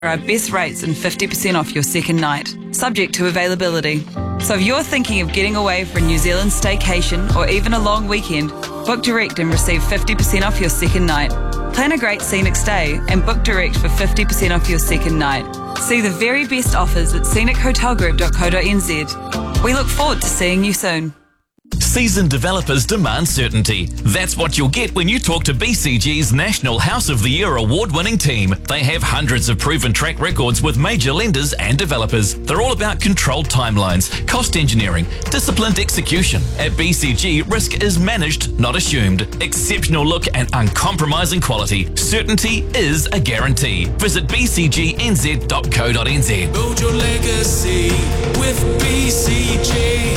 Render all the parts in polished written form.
our best rates and 50% off your second night, subject to availability. So if you're thinking of getting away for a New Zealand staycation or even a long weekend, book direct and receive 50% off your second night. Plan a great scenic stay and book direct for 50% off your second night. See the very best offers at scenichotelgroup.co.nz. We look forward to seeing you soon. Seasoned developers demand certainty. That's what you'll get when you talk to BCG's National House of the Year award-winning team. They have hundreds of proven track records with major lenders and developers. They're all about controlled timelines, cost engineering, disciplined execution. At BCG, risk is managed, not assumed. Exceptional look and uncompromising quality. Certainty is a guarantee. Visit bcgnz.co.nz. Build your legacy with BCG.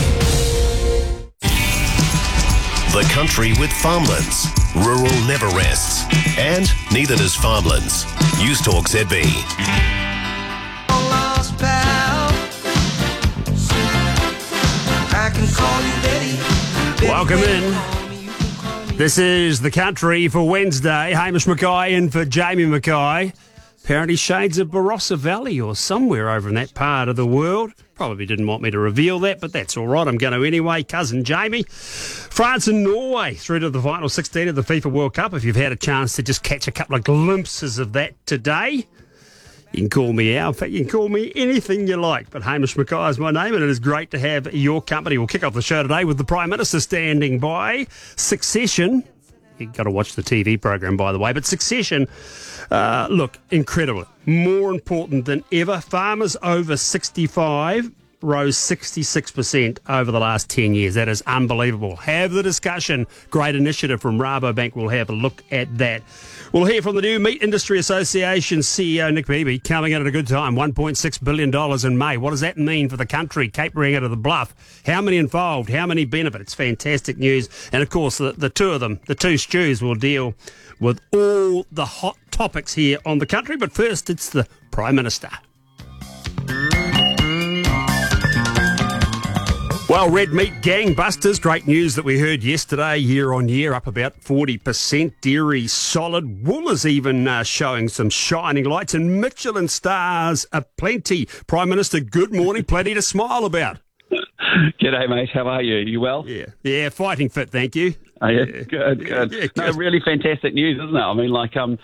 The country with farmlands. Rural never rests. And neither does farmlands. News Talk ZB. Welcome in. This is The Country for Wednesday. Hamish Mackay in for Jamie Mackay. Apparently shades of Barossa Valley or somewhere over in that part of the world. Probably didn't want me to reveal that, but that's all right. I'm going to anyway. Cousin Jamie. France and Norway through to the final 16 of the FIFA World Cup. If you've had a chance to just catch a couple of glimpses of that today, you can call me out. In fact, you can call me anything you like. But Hamish Mackay is my name, and it is great to have your company. We'll kick off the show today with the Prime Minister standing by. Succession. You've got to watch the TV program, by the way. But Succession, look, incredible. More important than ever. Farmers over 65 rose 66% over the last 10 years. That is unbelievable. Have the discussion. Great initiative from Rabobank. We'll have a look at that. We'll hear from the new Meat Industry Association CEO, Nick Beebe, coming in at a good time. $1.6 billion in May. What does that mean for the country? Cape Reinga to the Bluff. How many involved? How many benefit? It's fantastic news. And, of course, the two of them, the two stews, will deal with all the hot topics here on the country. But first, it's the Prime Minister. Well, red meat gangbusters. Great news that we heard yesterday, year on year, up about 40%. Dairy solid. Wool is even showing some shining lights, and Michelin stars aplenty. Prime Minister, good morning. Plenty to smile about. G'day, mate. How are you? You well? Yeah, fighting fit, thank you. Oh, yeah, good. Yeah, no, really fantastic news, isn't it? I mean, like, in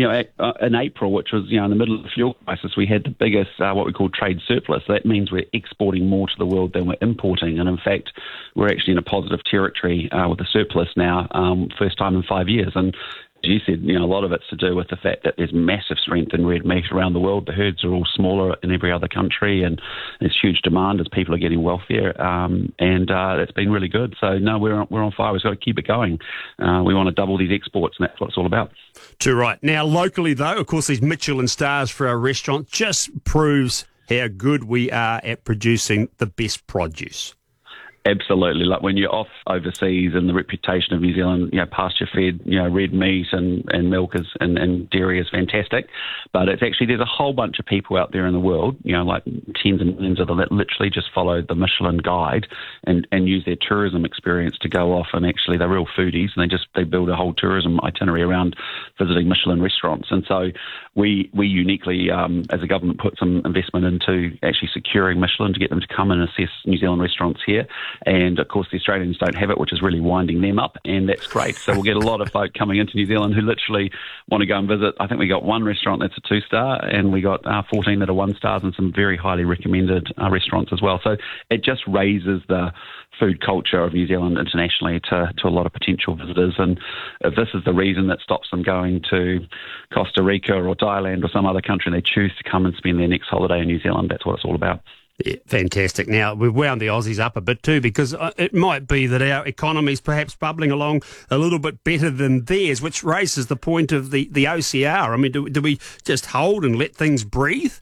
April, which was, in the middle of the fuel crisis, we had the biggest, what we call trade surplus. That means we're exporting more to the world than we're importing. And in fact, we're actually in a positive territory with a surplus now, first time in 5 years. And as you said, a lot of it's to do with the fact that there's massive strength in red meat around the world. The herds are all smaller in every other country, and there's huge demand as people are getting wealthier, and it's been really good. So, no, we're on fire. We've got to keep it going. We want to double these exports, and that's what it's all about. Too right. Now, locally, though, of course, these Michelin stars for our restaurant just proves how good we are at producing the best produce. Absolutely. Like when you're off overseas, and the reputation of New Zealand, pasture-fed, red meat and milk and dairy is fantastic. But it's actually, there's a whole bunch of people out there in the world, like tens of millions of them, that literally just follow the Michelin guide and use their tourism experience to go off, and actually they're real foodies, and they build a whole tourism itinerary around visiting Michelin restaurants. And so we uniquely, as a government, put some investment into actually securing Michelin to get them to come and assess New Zealand restaurants here. And, of course, the Australians don't have it, which is really winding them up, and that's great. So we'll get a lot of folk coming into New Zealand who literally want to go and visit. I think we got one restaurant that's a 2-star, and we got 14 that are 1-stars, and some very highly recommended restaurants as well. So it just raises the food culture of New Zealand internationally to a lot of potential visitors. And if this is the reason that stops them going to Costa Rica or Thailand or some other country, and they choose to come and spend their next holiday in New Zealand, that's what it's all about. Yeah, fantastic. Now, we've wound the Aussies up a bit too, because it might be that our economy's perhaps bubbling along a little bit better than theirs, which raises the point of the OCR. I mean, do we just hold and let things breathe?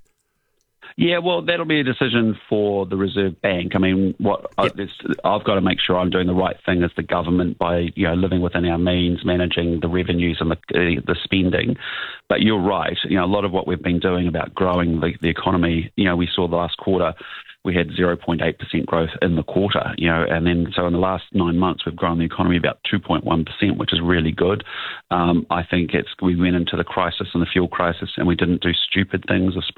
Yeah, well, that'll be a decision for the Reserve Bank. I mean, I've got to make sure I'm doing the right thing as the government by, living within our means, managing the revenues and the spending. But you're right. A lot of what we've been doing about growing the economy, we saw the last quarter we had 0.8% growth in the quarter, and then so in the last 9 months we've grown the economy about 2.1%, which is really good. I think we went into the crisis and the fuel crisis and we didn't do stupid things